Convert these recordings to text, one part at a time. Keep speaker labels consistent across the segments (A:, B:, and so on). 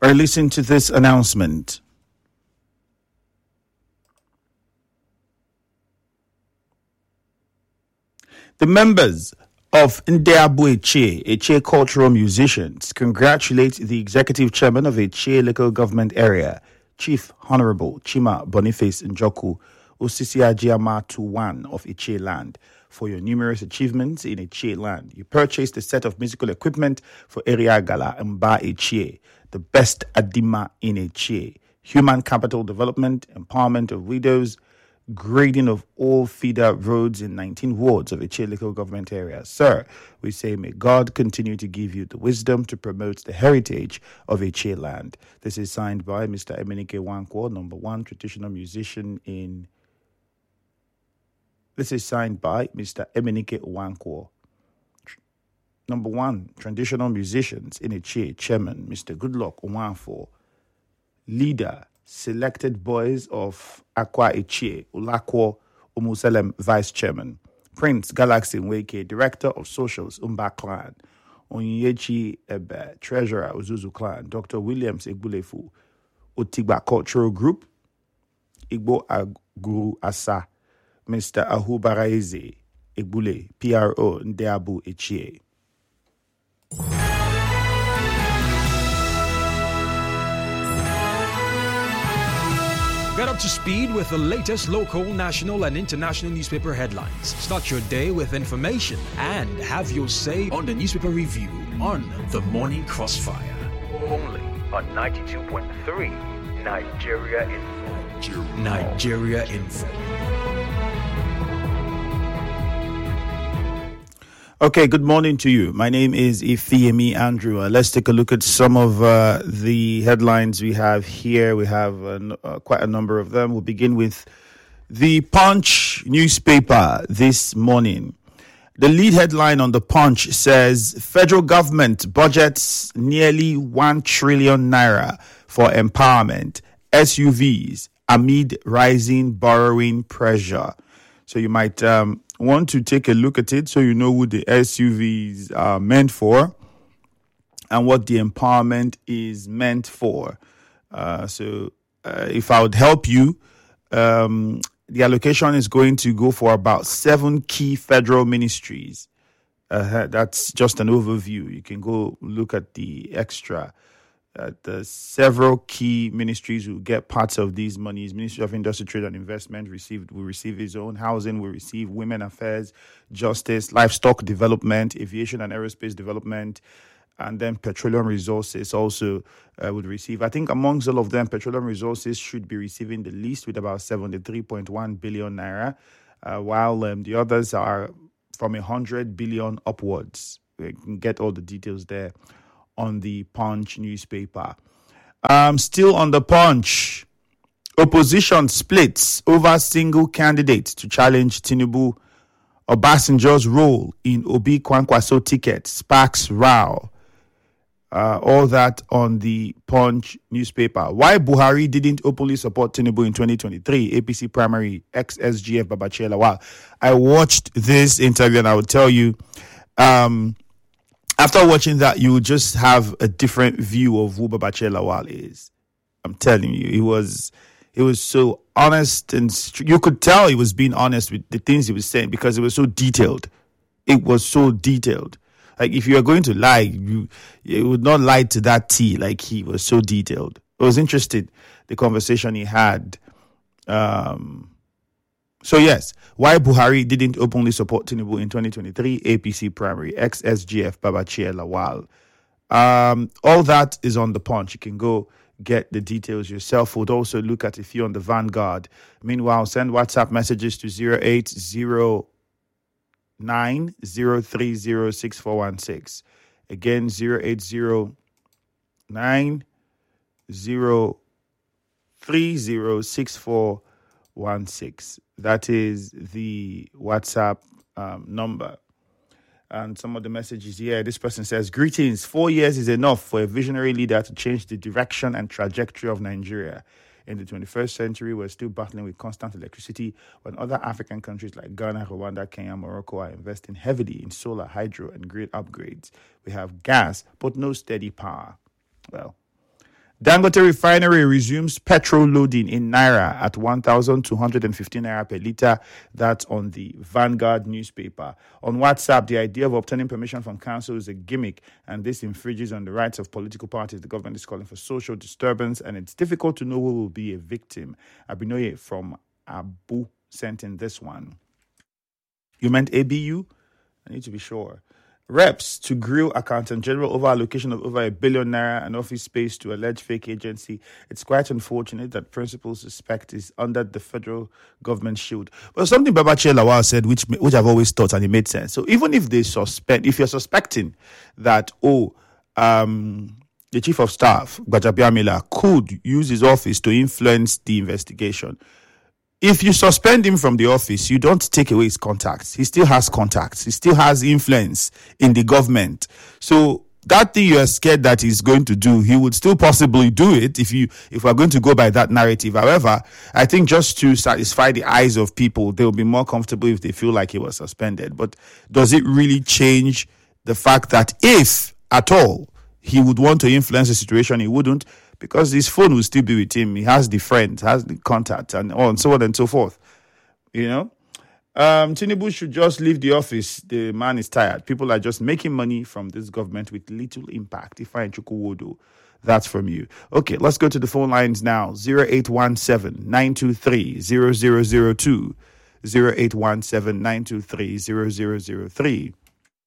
A: Or listen to this announcement. The members of Ndeabu Eche Cultural Musicians congratulate the executive chairman of Eche local government area, Chief Honorable Chima Boniface Njoku Osisi Ajiamatu 1 of Eche land, for your numerous achievements in Eche land. You purchased a set of musical equipment for Area Gala Mba Eche, the best Adima in Eche, human capital development, empowerment of widows, grading of all feeder roads in 19 wards of Eche local government area. Sir, we say may God continue to give you the wisdom to promote the heritage of Eche land. This is signed by Mr. Emenike Wankwo, number 1 traditional musician in... This is signed by Mr. Emenike Wankwo, number 1 traditional musicians in Eche, chairman, Mr. Goodluck Owanfo, leader, selected boys of Aqua Eche, Ulakwo Umuselem, vice chairman, Prince Galaxy Nweke, director of socials, Umba clan, Onyechi Ebe, treasurer, Uzuzu clan, Dr. Williams Egbulefu, Otigba cultural group, Igbo Aguru Asa, Mr. Ahubaraize Egbule, PRO, Ndeabu Eche.
B: Get up to speed with the latest local, national, and international newspaper headlines. Start your day with information and have your say on the newspaper review on The Morning Crossfire.
C: Only on 92.3 Nigeria Info.
B: Nigeria Info.
A: Okay, good morning to you. My name is Ifeemi Andrew. Let's take a look at some of the headlines we have here. We have quite a number of them. We'll begin with the Punch newspaper this morning. The lead headline on the Punch says, federal government budgets nearly 1 trillion naira for empowerment, SUVs, amid rising borrowing pressure. So you might want to take a look at it so you know who the SUVs are meant for and what the empowerment is meant for. So if I would help you, the allocation is going to go for about 7 key federal ministries. That's just an overview. You can go look at the extra. The several key ministries will get parts of these monies. Ministry of Industry, Trade and Investment will receive its own. Housing will receive. Women Affairs, Justice, Livestock Development, Aviation and Aerospace Development, and then Petroleum Resources also would receive. I think amongst all of them, Petroleum Resources should be receiving the least with about 73.1 billion naira, while the others are from 100 billion upwards. We can get all the details there on the Punch newspaper. Still on the Punch, opposition splits over single candidate to challenge Tinubu. Obasanjo's role in Obi Kwankwaso ticket sparks row. All that on the Punch newspaper. Why Buhari didn't openly support Tinubu in 2023 APC primary, ex-SGF Babachir Lawal. I watched this interview and I will tell you, after watching that, you will just have a different view of who Babachir Lawal is. I'm telling you, he was so honest, and you could tell he was being honest with the things he was saying because it was so detailed. It was so detailed. Like, if you are going to lie, you would not lie to that T. Like, he was so detailed. I was interested the conversation he had. So yes, why Buhari didn't openly support Tinubu in 2023 APC primary, ex-SGF Babachir Lawal. All that is on the Punch. You can go get the details yourself. We'll also look at a few on the Vanguard. Meanwhile, send WhatsApp messages to 0809-030-6416. Again, 0809-030-6416. That is the WhatsApp number. And some of the messages here, this person says, greetings, 4 years is enough for a visionary leader to change the direction and trajectory of Nigeria. In the 21st century, we're still battling with constant electricity when other African countries like Ghana, Rwanda, Kenya, Morocco are investing heavily in solar, hydro, and grid upgrades. We have gas, but no steady power. Well, Dangote Refinery resumes petrol loading in Naira at 1,215 Naira per litre. That's on the Vanguard newspaper. On WhatsApp, the idea of obtaining permission from council is a gimmick, and this infringes on the rights of political parties. The government is calling for social disturbance, and it's difficult to know who will be a victim. Abinoye from Abu sent in this one. You meant ABU? I need to be sure. Reps to grill Accountant General over allocation of over R1 billion and office space to alleged fake agency. It's quite unfortunate that principal suspect is under the federal government shield. But something Babache Lawal said, which I've always thought, and it made sense. So even if if you're suspecting that, the chief of staff, Gbajabiamila, could use his office to influence the investigation, if you suspend him from the office, you don't take away his contacts. He still has contacts. He still has influence in the government. So that thing you are scared that he's going to do, he would still possibly do it if we're going to go by that narrative. However, I think just to satisfy the eyes of people, they'll be more comfortable if they feel like he was suspended. But does it really change the fact that if at all he would want to influence the situation, he wouldn't? Because his phone will still be with him. He has the friends, has the contact, and so on and so forth. Tinubu should just leave the office. The man is tired. People are just making money from this government with little impact. Ifeanyi Chukwuwodo, that's from you. Okay, let's go to the phone lines now. 0817-923-0002. 0817-923-0003.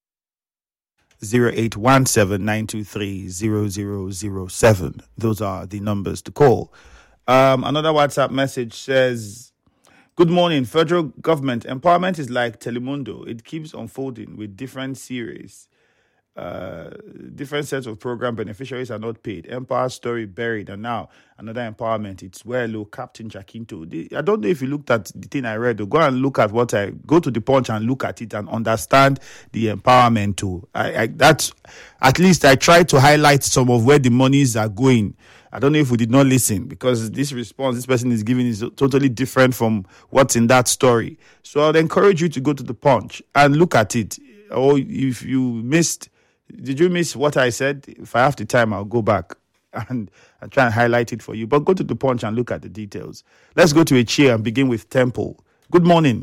A: 0817-923-0007. Those are the numbers to call. Another WhatsApp message says, good morning, federal government. Empowerment is like Telemundo. It keeps unfolding with different series. Different sets of program beneficiaries are not paid. Empower story buried, and now another empowerment. It's low Captain Jacinto. I don't know if you looked at the thing I read. Go and look at go to the Punch and look at it and understand the empowerment too. That's at least I tried to highlight some of where the monies are going. I don't know if we did not listen, because this response this person is giving is totally different from what's in that story. So I'd encourage you to go to the Punch and look at it. Or if you missed. Did you miss what I said? If I have the time, I'll go back and try and highlight it for you. But go to the Punch and look at the details. Let's go to a chair and begin with Temple. Good morning.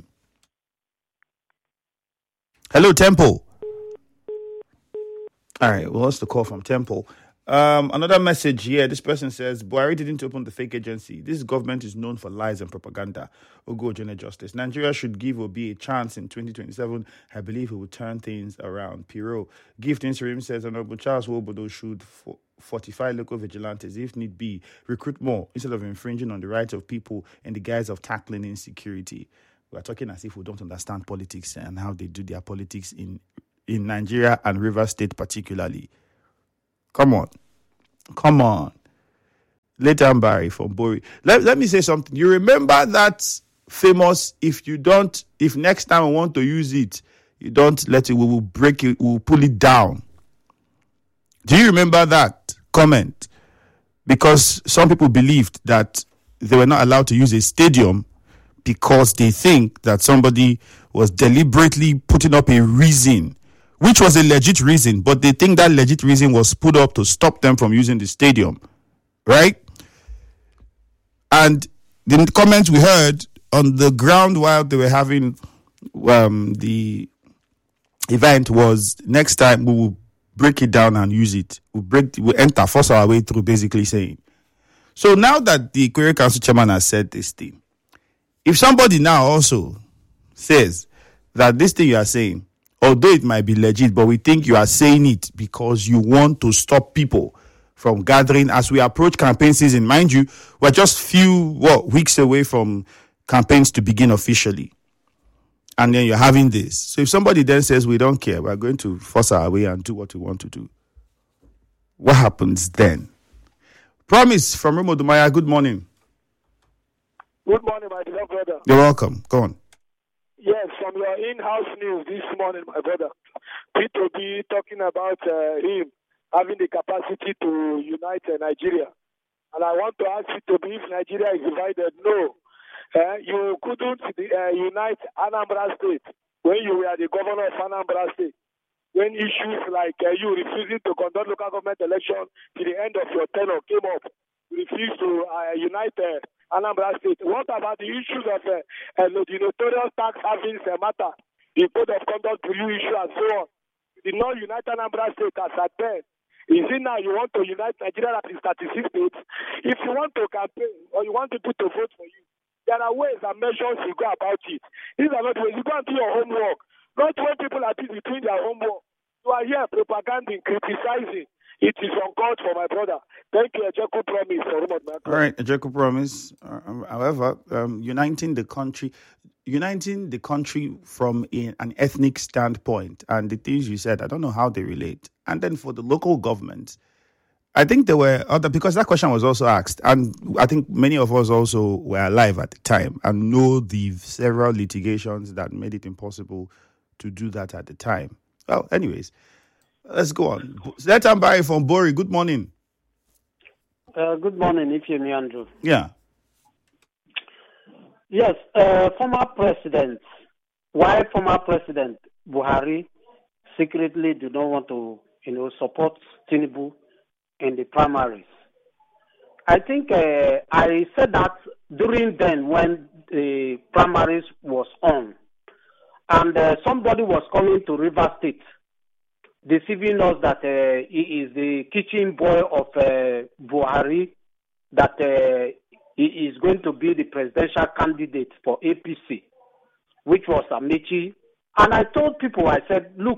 A: Hello, Temple. All right, well, what's the call from Temple? Another message here. This person says, Buhari didn't open the fake agency. This government is known for lies and propaganda. Ogo Ojene Justice. Nigeria should give Obi a chance in 2027. I believe he will turn things around. Piro. Gift Interim says, Honorable Charles Wobodo should fortify local vigilantes, if need be, recruit more instead of infringing on the rights of people in the guise of tackling insecurity. We are talking as if we don't understand politics and how they do their politics in Nigeria and Rivers State particularly. Come on. Later, Barry from Bori. Let me say something. You remember that famous, if next time we want to use it, you don't let it, we will break it, we will pull it down. Do you remember that comment? Because some people believed that they were not allowed to use a stadium because they think that somebody was deliberately putting up a reason, which was a legit reason, but they think that legit reason was put up to stop them from using the stadium, right? And the comments we heard on the ground while they were having the event was, next time we will break it down and use it. We'll force our way through, basically saying. So now that the Query Council chairman has said this thing, if somebody now also says that this thing you are saying, although it might be legit, but we think you are saying it because you want to stop people from gathering as we approach campaign season. Mind you, we're just few weeks away from campaigns to begin officially. And then you're having this. So if somebody then says, we don't care, we're going to force our way and do what we want to do, what happens then? Promise from Remo Dumaya, good morning.
D: Good morning, my dear brother.
A: You're welcome. Go on.
D: Yes, from your in-house news this morning, my brother. P2B talking about him having the capacity to unite Nigeria. And I want to ask P2B if Nigeria is divided. No. You couldn't unite Anambra State when you were the governor of Anambra State. When issues like you refusing to conduct local government election to the end of your tenure came up. refuse to unite Anambra State. What about the issues of the notorious tax having matter, the code of conduct review issue and so on? You did not unite Anambra State as at then. Is it now you want to unite Nigeria as 36 states? If you want to campaign or you want people to vote for you, there are ways and measures you go about it. These are not ways. You go and do your homework. Not when people are busy doing their homework. You are here propaganding, criticizing. It is uncalled for, my brother. Thank you, Ejeko Promise.
A: All right, Ejeko Promise. However, uniting the country from an ethnic standpoint, and the things you said, I don't know how they relate. And then for the local government, I think there were other, because that question was also asked, and I think many of us also were alive at the time and know the several litigations that made it impossible to do that at the time. Well, anyways, let's go on. Zlatan Barry from Bori, good morning.
E: Good morning, Ifeami Andrew.
A: Yeah.
E: Yes, former President Buhari secretly do not want to, support Tinubu in the primaries. I think I said that during then when the primaries was on, and somebody was coming to River State, deceiving us that he is the kitchen boy of Buhari, that he is going to be the presidential candidate for APC, which was Amici. And I told people, I said, look,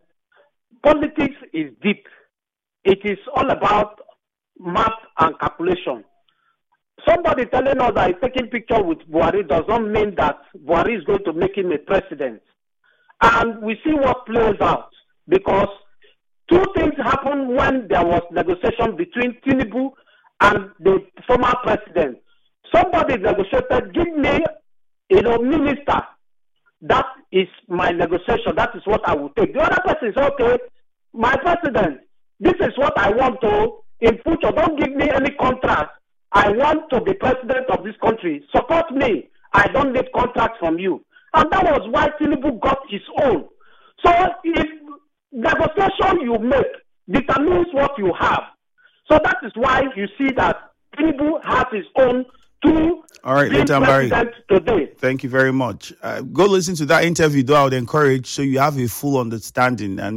E: politics is deep. It is all about math and calculation. Somebody telling us that he's taking picture with Buhari does not mean that Buhari is going to make him a president. And we see what plays out, because two things happened when there was negotiation between Tinubu and the former president. Somebody negotiated, give me, minister. That is my negotiation. That is what I will take. The other person says, okay, my president, this is what I want to, in future, don't give me any contract. I want to be president of this country. Support me. I don't need contracts from you. And that was why Tinubu got his own. So if negotiation you make determines what you have. So that is why you see that Tinubu has his own to
A: all right,
E: be president today.
A: Thank you very much. Go listen to that interview, though. I would encourage, so you have a full understanding and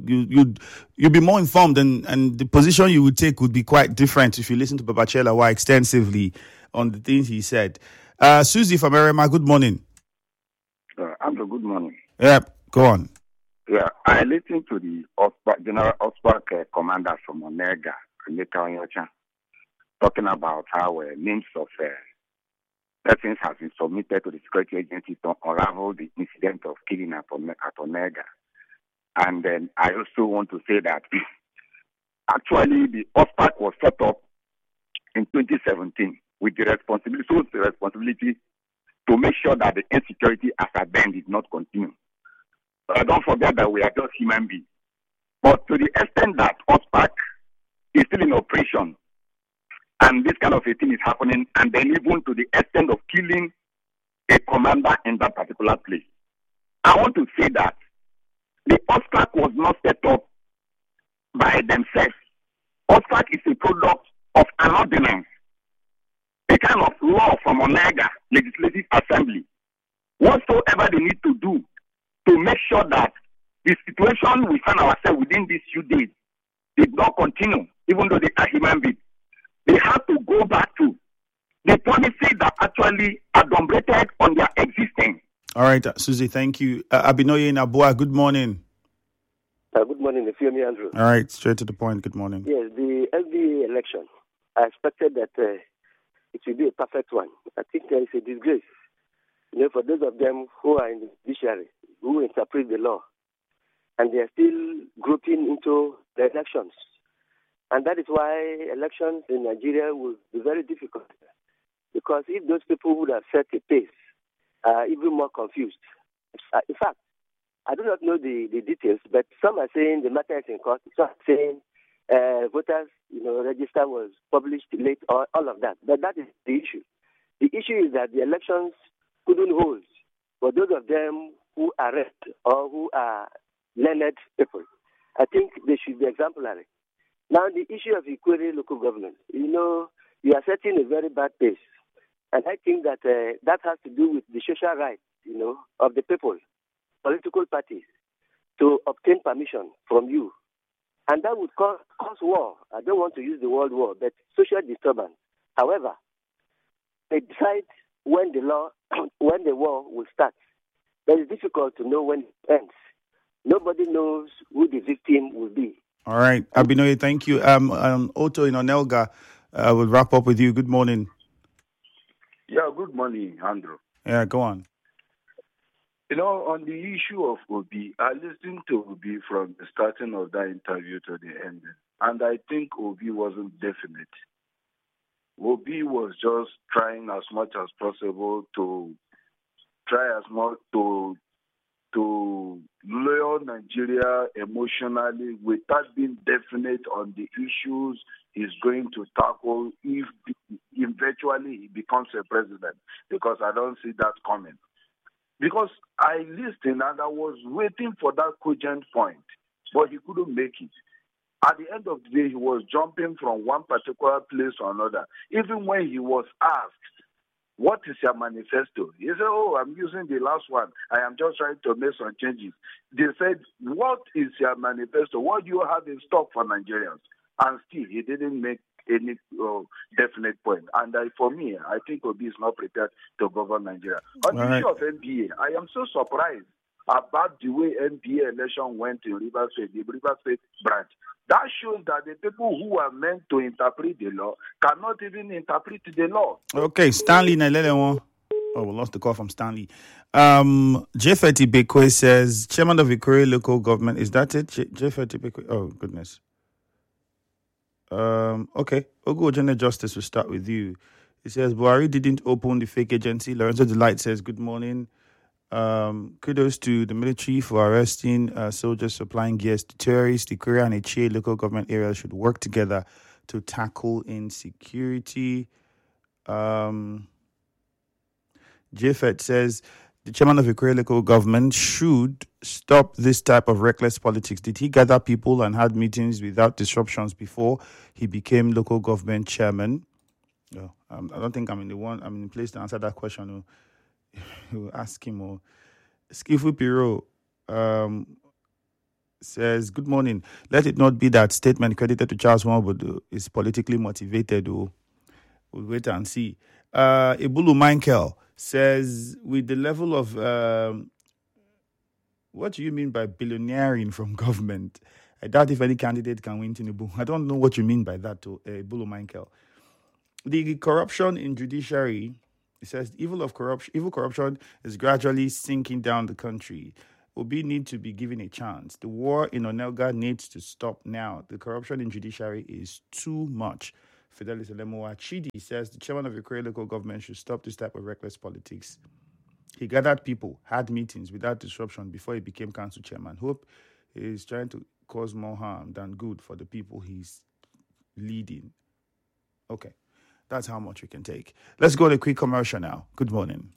A: you'll be more informed, and the position you would take would be quite different if you listen to Babachela extensively on the things he said. Susie from Erema, good morning.
F: Andrew, good morning.
A: Yeah, go on.
F: Yeah, I listened to the General Ospak commander from Onega, Emeka Onyecha, talking about how names of persons have been submitted to the security agency to unravel the incident of killing at Onega. And then I also want to say that actually the OSPAC was set up in 2017 with the responsibility to make sure that the insecurity as at then did not continue. Don't forget that we are just human beings. But to the extent that OSPAC is still in operation, and this kind of a thing is happening, and then even to the extent of killing a commander in that particular place, I want to say that the OSPAC was not set up by themselves. OSPAC is a product of an ordinance, a kind of law from Onega Legislative Assembly. Whatsoever they need to do to make sure that the situation we find ourselves within these few days did not continue, even though they are human beings. They have to go back to the policy that actually adumbrated on their existence.
A: All right, Susie, thank you. Abinoye Nabua, good morning.
G: Good morning, Ifeami Andrew.
A: All right, straight to the point. Good morning.
G: Yes, the LDA election, I expected that it will be a perfect one. I think there is a disgrace, for those of them who are in the judiciary, who interpret the law, and they are still grouping into the elections. And that is why elections in Nigeria will be very difficult. Because if those people would have set a pace, even more confused. In fact, I do not know the details, but some are saying the matter is in court. Some are saying voters, register was published late, all of that. But that is the issue. The issue is that the elections couldn't hold for those of them who are red or who are learned people. I think they should be exemplary. Now, the issue of Ikwere local government, you are setting a very bad pace. And I think that that has to do with the social rights, of the people, political parties, to obtain permission from you. And that would cause war. I don't want to use the word war, but social disturbance. However, they decide when the war will start. But it's difficult to know when it ends. Nobody knows who the victim will be.
A: All right. Abinoye, thank you. Otto in Onelga will wrap up with you. Good morning.
H: Yeah, good morning, Andrew.
A: Yeah, go on.
H: On the issue of Obi, I listened to Obi from the starting of that interview to the end, and I think Obi wasn't definite. Obi was just trying as much as possible to lure Nigeria emotionally without being definite on the issues he's going to tackle if eventually he becomes a president, because I don't see that coming. Because I listened and I was waiting for that cogent point, but he couldn't make it. At the end of the day, he was jumping from one particular place to another. Even when he was asked, what is your manifesto? He said, I'm using the last one. I am just trying to make some changes. They said, what is your manifesto? What do you have in stock for Nigerians? And still, he didn't make any definite point. And for me, I think Obi is not prepared to govern Nigeria. On the issue of NBA, I am so surprised about the way NBA election went in Rivers State, the Rivers State branch. That shows that the people who are meant to interpret the law cannot even interpret the law.
A: Okay, Stanley Nalelewo. Oh, we lost the call from Stanley. Jeffet Ibekwe says, Chairman of Ikore local government. Is that it? Jeffet Ibekwe. Oh, goodness. Okay. Ogo Ojene Justice will start with you. He says, Buhari didn't open the fake agency. Lorenzo Delight says, good morning. Kudos to the military for arresting soldiers supplying gears to terrorists. The Korea and Echie local government areas should work together to tackle insecurity. JFET says the chairman of the Korea local government should stop this type of reckless politics. Did he gather people and had meetings without disruptions before he became local government chairman? No, I don't think I'm in the place to answer that question. We'll ask him. Or Skifu Piro says, good morning. Let it not be that statement credited to Charles Nwobodo is politically motivated. We'll wait and see. Ebulu Michael says, with the level of what do you mean by billionairing from government? I doubt if any candidate can win Tinubu. I don't know what you mean by that, Ebulu Michael. The corruption in judiciary, it says evil corruption is gradually sinking down the country. Obi needs to be given a chance. The war in Onelga needs to stop now. The corruption in judiciary is too much. Fidelis Elemoa Chidi says the chairman of the Korea local government should stop this type of reckless politics. He gathered people, had meetings without disruption before he became council chairman. Hope he is trying to cause more harm than good for the people he's leading. Okay. That's how much we can take. Let's go to a quick commercial now. Good morning.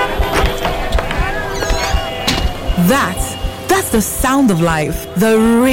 I: That's the sound of life. The